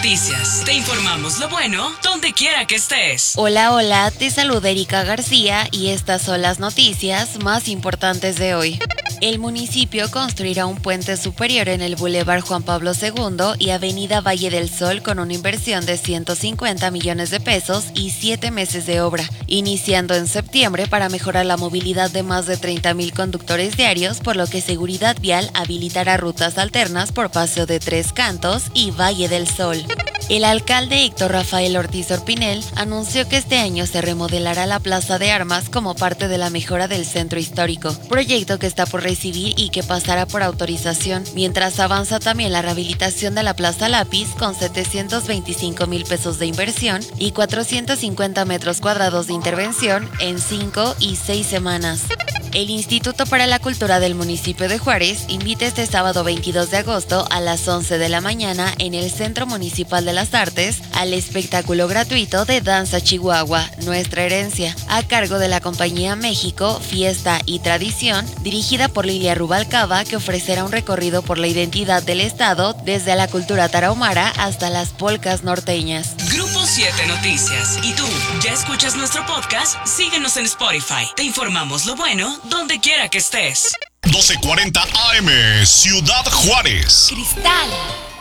Noticias. Te informamos lo bueno donde quiera que estés. Hola, te saluda Erika García y estas son las noticias más importantes de hoy. El municipio construirá un puente superior en el Boulevard Juan Pablo II y Avenida Valle del Sol con una inversión de 150 millones de pesos y 7 meses de obra, iniciando en septiembre para mejorar la movilidad de más de 30,000 conductores diarios, por lo que Seguridad Vial habilitará rutas alternas por Paseo de Tres Cantos y Valle del Sol. El alcalde Héctor Rafael Ortiz Orpinel anunció que este año se remodelará la Plaza de Armas como parte de la mejora del centro histórico, proyecto que está por recibir y que pasará por autorización, mientras avanza también la rehabilitación de la Plaza Lápiz con 725,000 pesos de inversión y 450 metros cuadrados de intervención en 5 y 6 semanas. El Instituto para la Cultura del municipio de Juárez invita este sábado 22 de agosto a las 11 de la mañana en el Centro Municipal de las Artes al espectáculo gratuito de Danza Chihuahua, Nuestra Herencia, a cargo de la compañía México, Fiesta y Tradición, dirigida por Lilia Rubalcaba, que ofrecerá un recorrido por la identidad del estado desde la cultura tarahumara hasta las polcas norteñas. Grupo 7 Noticias. ¿Y tú? ¿Ya escuchas nuestro podcast? Síguenos en Spotify. Te informamos lo bueno donde quiera que estés. 1240 AM, Ciudad Juárez. Cristal